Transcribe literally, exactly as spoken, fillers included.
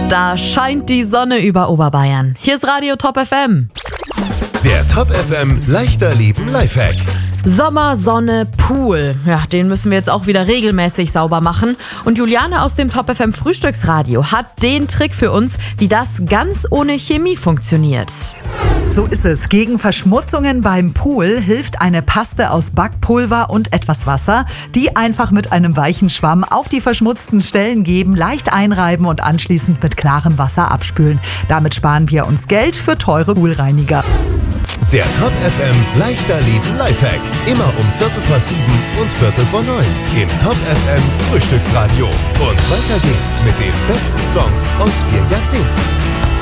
Da scheint die Sonne über Oberbayern. Hier ist Radio Top F M. Der Top F M leichter Leben Lifehack. Sommer, Sonne, Pool. Ja, den müssen wir jetzt auch wieder regelmäßig sauber machen. Und Juliane aus dem Top F M Frühstücksradio hat den Trick für uns, wie das ganz ohne Chemie funktioniert. So ist es. Gegen Verschmutzungen beim Pool hilft eine Paste aus Backpulver und etwas Wasser. Die einfach mit einem weichen Schwamm auf die verschmutzten Stellen geben, leicht einreiben und anschließend mit klarem Wasser abspülen. Damit sparen wir uns Geld für teure Poolreiniger. Der Top F M leichter Leben Lifehack. Immer um Viertel vor sieben und Viertel vor neun. Im Top F M Frühstücksradio. Und weiter geht's mit den besten Songs aus vier Jahrzehnten.